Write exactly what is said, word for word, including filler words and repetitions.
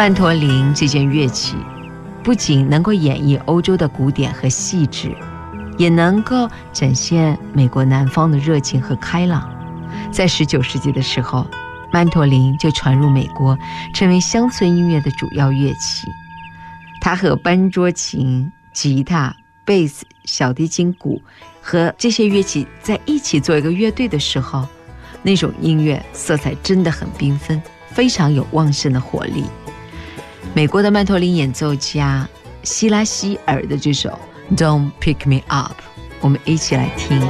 曼陀林这件乐器不仅能够演绎欧洲的古典和细致，也能够展现美国南方的热情和开朗。在十九世纪的时候，曼陀林就传入美国，成为乡村音乐的主要乐器。它和班卓琴、吉他、贝斯、小提琴、鼓和这些乐器在一起做一个乐队的时候，那种音乐色彩真的很缤纷，非常有旺盛的活力。美国的曼陀林演奏家希拉希尔的这首 Don't Pick Me Up， 我们一起来听。